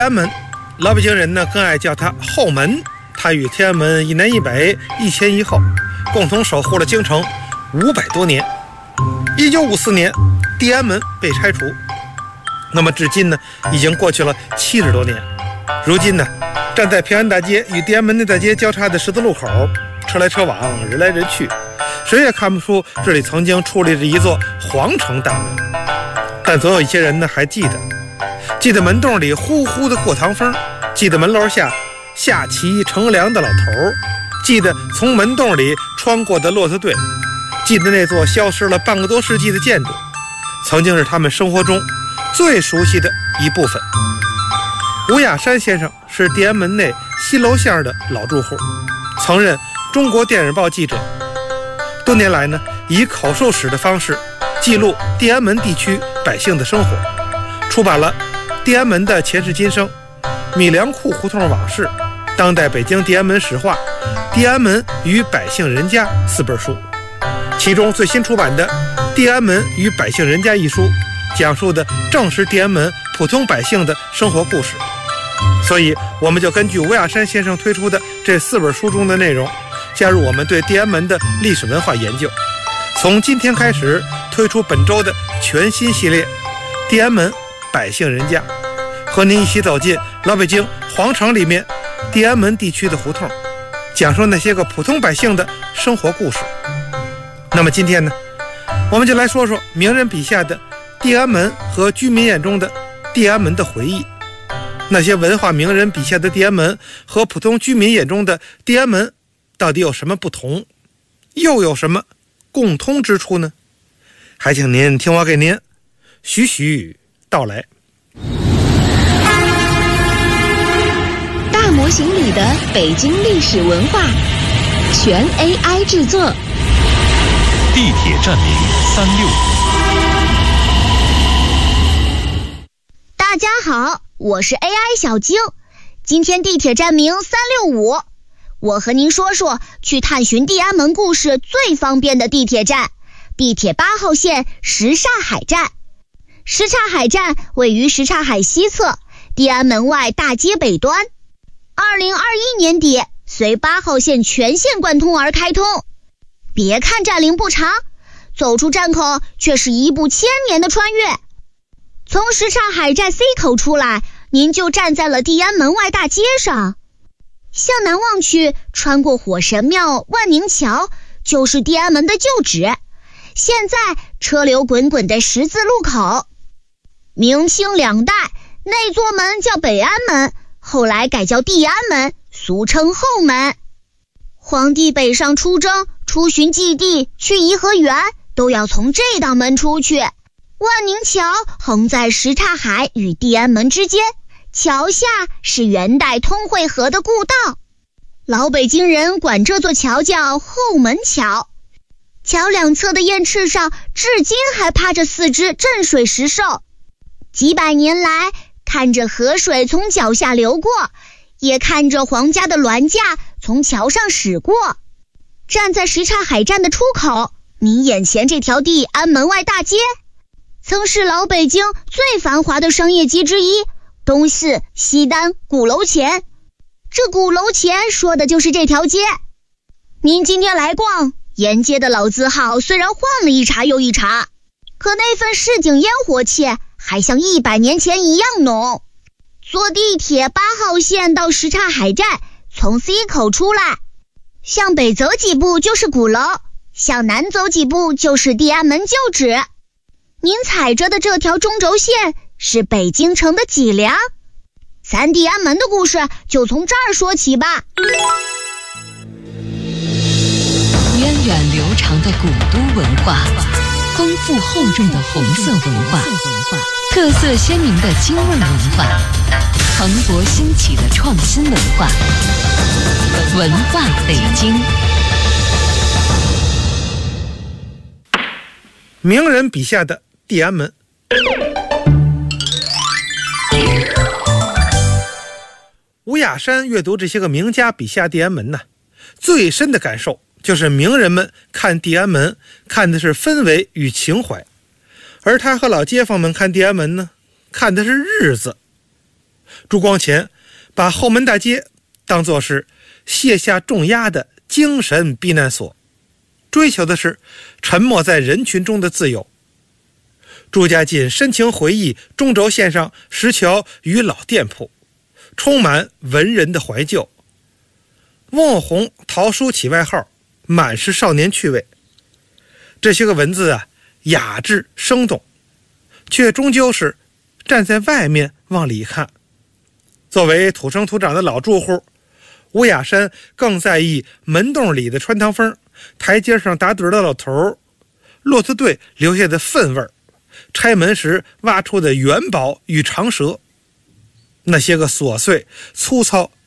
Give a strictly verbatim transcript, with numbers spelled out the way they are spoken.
安门，老北京人呢更爱叫它后门。它与天安门一南一北，一前一后，共同守护了京城五百多年。一九五四年，地安门被拆除，那么至今呢，已经过去了七十多年。如今呢，站在平安大街与地安门内大街交叉的十字路口，车来车往，人来人去，谁也看不出这里曾经矗立着一座皇城大门。但总有一些人呢还记得，记得门洞里呼呼的过堂风，记得门楼下下棋乘凉的老头，记得从门洞里穿过的骆驼队，记得那座消失了半个多世纪的建筑，曾经是他们生活中最熟悉的一部分。吴亚山先生是地安门内西楼巷的老住户，曾任中国电影报记者，多年来呢，以口述史的方式记录地安门地区百姓的生活，出版了《地安门的前世今生》、《米粮库胡同往事》、《当代北京地安门史话》、《地安门与百姓人家》四本书。其中最新出版的《地安门与百姓人家》一书，讲述的正是地安门普通百姓的生活故事。所以我们就根据吴亚山先生推出的这四本书中的内容，加入我们对地安门的历史文化研究。从今天开始推出本周的全新系列《地安门百姓人家》，和您一起走进老北京皇城里面地安门地区的胡同，讲述那些个普通百姓的生活故事。那么今天呢，我们就来说说名人笔下的地安门和居民眼中的地安门的回忆。那些文化名人笔下的地安门和普通居民眼中的地安门到底有什么不同，又有什么共通之处呢？还请您听我给您徐徐道来。 大模型里的北京历史文化，全 A I 制作。 地铁站名三六五。 大家好，我是 A I 小晶。今天地铁站名三六五，我和您说说去探寻地安门故事最方便的地铁站——地铁八号线什刹海站。什刹海站位于什刹海西侧，地安门外大街北端。二零二一年底，随八号线全线贯通而开通。别看站龄不长，走出站口却是一部千年的穿越。从什刹海站 C 口出来，您就站在了地安门外大街上。向南望去，穿过火神庙、万宁桥，就是地安门的旧址。现在车流滚滚的十字路口。明清两代，那座门叫北安门，后来改叫地安门，俗称后门。皇帝北上出征，出巡祭地，去颐和园，都要从这道门出去。万宁桥横在什刹海与地安门之间，桥下是元代通惠河的故道。老北京人管这座桥叫后门桥。桥两侧的燕翅上至今还趴着四只镇水石兽。几百年来，看着河水从脚下流过，也看着皇家的銮驾从桥上驶过。站在什刹海站的出口，你眼前这条地安门外大街曾是老北京最繁华的商业街之一，东四西单鼓楼前。这鼓楼前说的就是这条街。您今天来逛沿街的老字号，虽然换了一茬又一茬，可那份市井烟火气还像一百年前一样浓。坐地铁八号线到什刹海站，从 C 口出来，向北走几步就是鼓楼，向南走几步就是地安门旧址。您踩着的这条中轴线是北京城的脊梁。咱地安门的故事就从这儿说起吧。 源远流长的古都文化，丰富厚重的红色文化，特色鲜明的京味文化，蓬勃兴起的创新文化，文化北京。 名人笔下的地安门。吴亚山阅读这些个名家笔下地安门呢，最深的感受就是名人们看地安门看的是氛围与情怀，而他和老街坊们看地安门呢，看的是日子。 朱光潜把后门大街当作是卸下重压的精神避难所，追求的是沉没在人群中的自由。朱家进深情回忆中轴线上石桥与老店铺，充满文人的怀旧。翁有鸿桃叔起外号，满是少年趣味。这些个文字啊，雅致生动，却终究是站在外面往里看。作为土生土长的老住户，吴雅山更在意门洞里的穿堂风，台阶上打盹的老头，骆驼队留下的粪味，拆门时挖出的元宝与长蛇。那些个琐碎粗糙